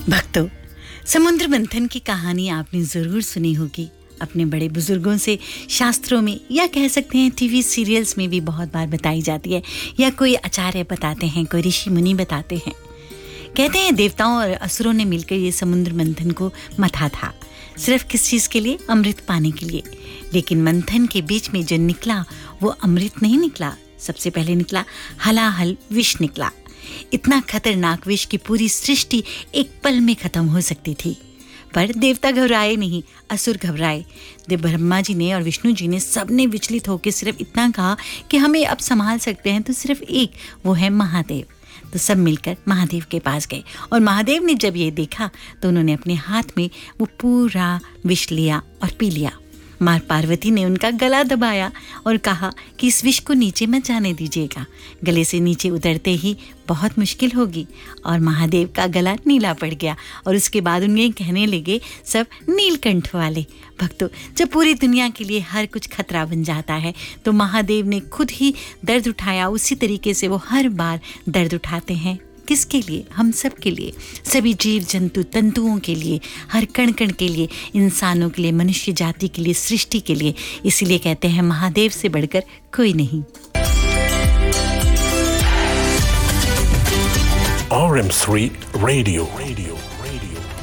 भक्तों, समुद्र मंथन की कहानी आपने जरूर सुनी होगी। अपने बड़े बुजुर्गों से शास्त्रों में या कह सकते हैं टीवी सीरियल्स में भी बहुत बार बताई जाती है, या कोई आचार्य बताते हैं, कोई ऋषि मुनि बताते हैं। कहते हैं देवताओं और असुरों ने मिलकर ये समुद्र मंथन को मथा था, सिर्फ किस चीज़ के लिए? अमृत पाने के लिए। लेकिन मंथन के बीच में जो निकला वो अमृत नहीं निकला, सबसे पहले निकला हलाहल विष निकला। इतना खतरनाक विष की पूरी सृष्टि एक पल में खत्म हो सकती थी। पर देवता घबराए नहीं, असुर घबराए। देव ब्रह्मा जी ने और विष्णु जी ने सबने विचलित होकर सिर्फ इतना कहा कि हमें अब संभाल सकते हैं तो सिर्फ एक, वो है महादेव। तो सब मिलकर महादेव के पास गए और महादेव ने जब ये देखा तो उन्होंने अपने हाथ में वो पूरा विष लिया और पी लिया। माँ पार्वती ने उनका गला दबाया और कहा कि इस विष को नीचे मत जाने दीजिएगा, गले से नीचे उतरते ही बहुत मुश्किल होगी। और महादेव का गला नीला पड़ गया और उसके बाद उन्हें कहने लगे सब नीलकंठ वाले। भक्तों, जब पूरी दुनिया के लिए हर कुछ खतरा बन जाता है तो महादेव ने खुद ही दर्द उठाया। उसी तरीके से वो हर बार दर्द उठाते हैं। किसके लिए? हम सब के लिए, सभी जीव जंतु तंतुओं के लिए, हर कण कण के लिए, इंसानों के लिए, मनुष्य जाति के लिए, सृष्टि के लिए। इसीलिए कहते हैं महादेव से बढ़कर कोई नहीं। RM3 Radio